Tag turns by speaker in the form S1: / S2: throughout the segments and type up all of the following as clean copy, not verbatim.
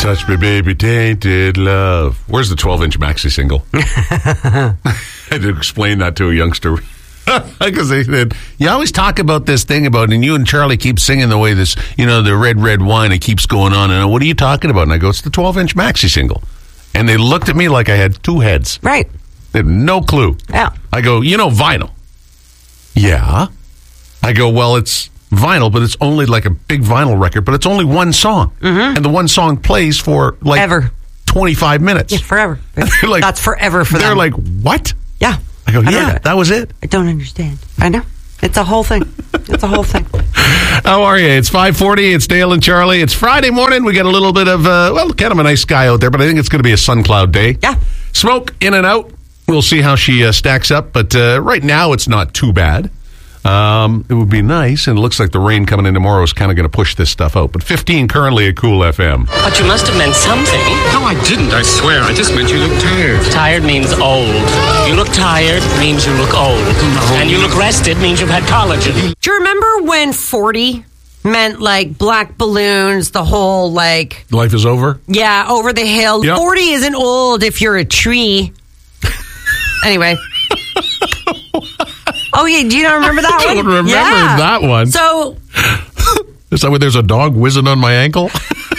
S1: Touch Me Baby Tainted Love. Where's the 12-inch maxi single? I had to explain that to a youngster. Because they said, you always talk about this thing about, and you and Charlie keep singing the way this, the red, red wine, it keeps going on. And what are you talking about? And I go, it's the 12-inch maxi single. And they looked at me like I had two heads.
S2: Right.
S1: They had no clue.
S2: Yeah.
S1: I go, vinyl. Yeah. I go, well, it's vinyl, but it's only like a big vinyl record, but it's only one song. Mm-hmm. And the one song plays for like
S2: ever
S1: 25 minutes.
S2: Yeah, forever.
S1: Like,
S2: that's forever for them.
S1: They're like, what?
S2: Yeah.
S1: I go, yeah, that was it.
S2: I don't understand. I know. It's a whole thing. It's a whole thing.
S1: How are you? It's 5:40. It's Dale and Charlie. It's Friday morning. We got a little bit of, kind of a nice sky out there, but I think it's going to be a sun cloud day.
S2: Yeah.
S1: Smoke in and out. We'll see how she stacks up, but right now it's not too bad. It would be nice, and it looks like the rain coming in tomorrow is kind of going to push this stuff out. But 15 currently at Cool FM.
S3: But you must have meant something.
S4: No, I didn't, I swear. I just meant you look tired.
S3: Tired means old. You look tired means you look old.
S4: No.
S3: And you look rested means you've had collagen.
S2: Do you remember when 40 meant like black balloons, the whole like...
S1: Life is over?
S2: Yeah, over the hill.
S1: Yep.
S2: 40 isn't old if you're a tree. Anyway... Oh, yeah. Do you not remember that one?
S1: I don't remember that one.
S2: So...
S1: Is that where there's a dog whizzing on my ankle?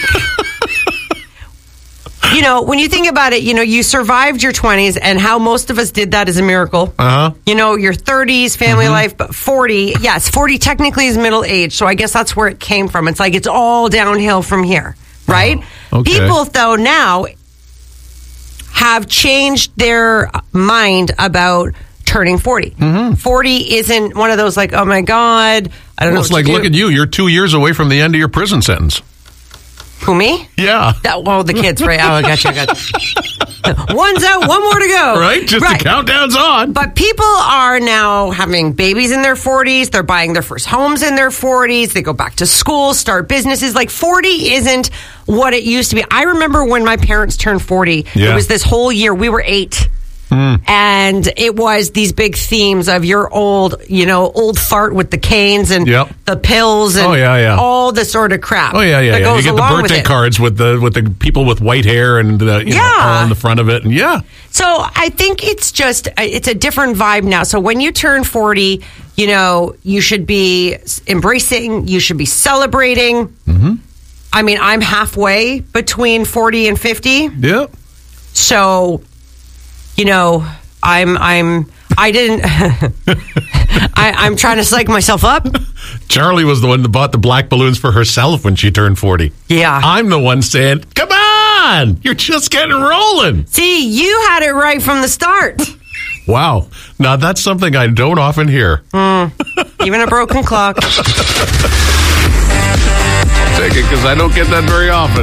S2: When you think about it, you survived your 20s, and how most of us did that is a miracle.
S1: Uh-huh.
S2: Your 30s, family life, but 40, yes, 40 technically is middle age, so I guess that's where it came from. It's like it's all downhill from here, right?
S1: Oh, okay.
S2: People, though, now have changed their mind about turning 40. Mm-hmm. 40 isn't one of those like, oh my God, I don't know.
S1: It's like, look at you. You're 2 years away from the end of your prison sentence.
S2: Who, me?
S1: Yeah.
S2: The kids, right? Oh, I got you. One's out, one more to go.
S1: Right? Just the countdown's on.
S2: But people are now having babies in their 40s. They're buying their first homes in their 40s. They go back to school, start businesses. Like 40 isn't what it used to be. I remember when my parents turned 40.
S1: Yeah.
S2: It was this whole year. We were 8. And it was these big themes of your old fart with the canes and the pills and all the sort of crap.
S1: Oh, yeah.
S2: That goes
S1: you get the
S2: along
S1: birthday cards with the people with white hair and all on the front of it. And
S2: So I think it's a different vibe now. So when you turn 40, you should be embracing, you should be celebrating. Mm-hmm. I mean, I'm halfway between 40 and 50.
S1: Yep.
S2: So... I'm trying to psych myself up.
S1: Charlie was the one that bought the black balloons for herself when she turned 40.
S2: Yeah.
S1: I'm the one saying, come on, you're just getting rolling.
S2: See, you had it right from the start.
S1: Wow. Now, that's something I don't often hear.
S2: Even a broken clock.
S1: Take it, because I don't get that very often.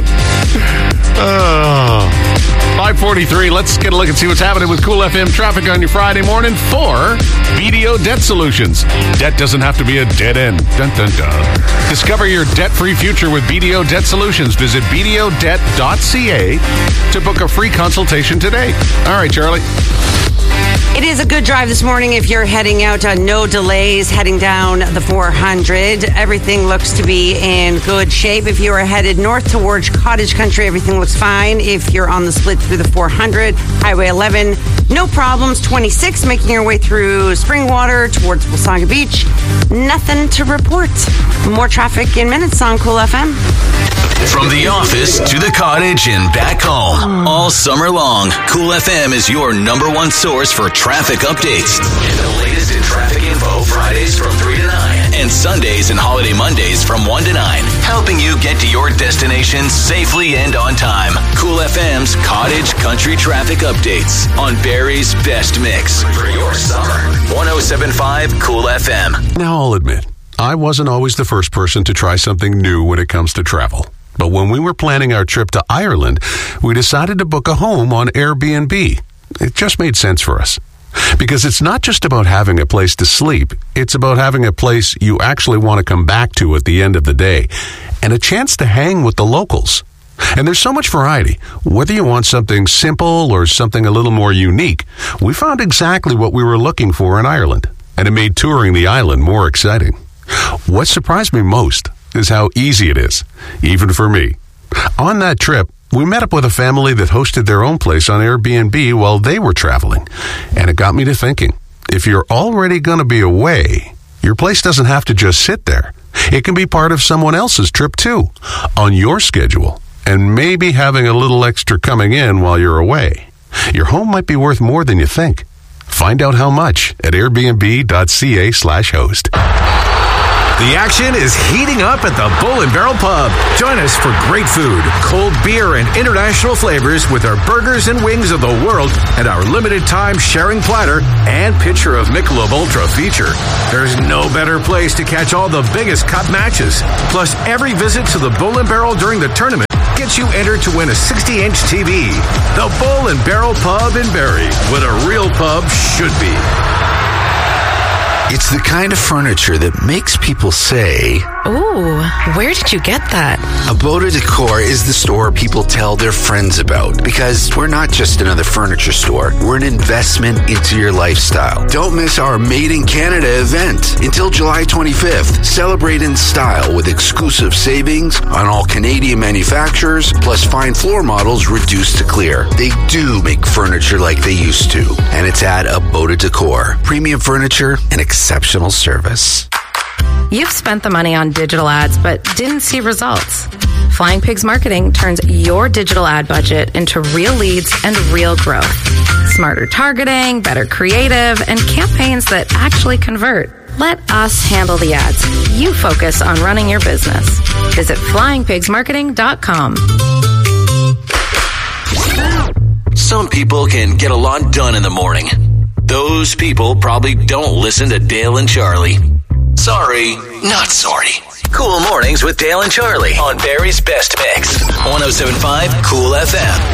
S1: 5:43. Let's get a look and see what's happening with Cool FM traffic on your Friday morning for BDO Debt Solutions. Debt doesn't have to be a dead end. Dun, dun, dun. Discover your debt-free future with BDO Debt Solutions. Visit bdodebt.ca to book a free consultation today. All right, Charlie.
S2: It is a good drive this morning if you're heading out. No delays heading down the 400. Everything looks to be in good shape. If you are headed north towards Cottage Country, everything looks fine. If you're on the split through the 400, Highway 11, no problems. 26, making your way through Springwater towards Wasaga Beach. Nothing to report. More traffic in minutes on Cool FM.
S5: From the office to the cottage and back home. All summer long, Cool FM is your number one source for traffic updates. And the latest in traffic info Fridays from 3 to 9. And Sundays and holiday Mondays from 1 to 9. Helping you get to your destination safely and on time. Cool FM's Cottage Country Traffic Updates on Barrie's Best Mix for your summer. 107.5 Cool FM.
S1: Now, I'll admit, I wasn't always the first person to try something new when it comes to travel. But when we were planning our trip to Ireland, we decided to book a home on Airbnb. It just made sense for us. Because it's not just about having a place to sleep, it's about having a place you actually want to come back to at the end of the day, and a chance to hang with the locals. And there's so much variety. Whether you want something simple or something a little more unique, we found exactly what we were looking for in Ireland, and it made touring the island more exciting. What surprised me most is how easy it is, even for me. On that trip, We met up with a family that hosted their own place on Airbnb while they were traveling. And it got me to thinking, if you're already going to be away, your place doesn't have to just sit there. It can be part of someone else's trip too, on your schedule, and maybe having a little extra coming in while you're away. Your home might be worth more than you think. Find out how much at airbnb.ca/host.
S6: The action is heating up at the Bull and Barrel Pub. Join us for great food, cold beer, and international flavors with our burgers and wings of the world and our limited time sharing platter and pitcher of Michelob Ultra feature. There's no better place to catch all the biggest cup matches. Plus, every visit to the Bull and Barrel during the tournament gets you entered to win a 60-inch TV. The Bull and Barrel Pub in Barrie, what a real pub should be.
S7: It's the kind of furniture that makes people say,
S8: "Ooh, where did you get that?"
S7: Aboda Decor is the store people tell their friends about, because we're not just another furniture store. We're an investment into your lifestyle. Don't miss our Made in Canada event until July 25th. Celebrate in style with exclusive savings on all Canadian manufacturers, plus fine floor models reduced to clear. They do make furniture like they used to, and it's at Aboda Decor. Premium furniture and exceptional service.
S8: You've spent the money on digital ads but didn't see results. Flying Pigs Marketing turns your digital ad budget into real leads and real growth. Smarter targeting, better creative, and campaigns that actually convert. Let us handle the ads. You focus on running your business. Visit flyingpigsmarketing.com.
S5: Some people can get a lot done in the morning. Those people probably don't listen to Dale and Charlie. Sorry, not sorry. Cool Mornings with Dale and Charlie on Barrie's Best Mix. 107.5 Cool FM.